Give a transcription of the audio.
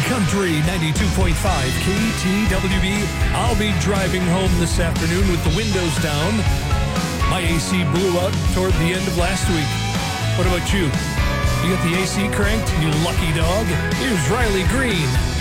Country 92.5 KTWB. I'll be driving home this afternoon with the windows down. My AC blew out toward the end of last week. What about you? You got the AC cranked, you lucky dog? Here's Riley Green.